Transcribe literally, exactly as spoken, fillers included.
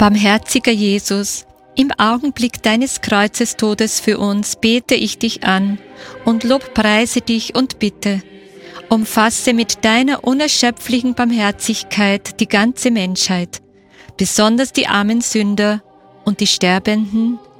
Barmherziger Jesus, im Augenblick deines Kreuzestodes für uns bete ich dich an und lobpreise dich und bitte, umfasse mit deiner unerschöpflichen Barmherzigkeit die ganze Menschheit, besonders die armen Sünder und die Sterbenden,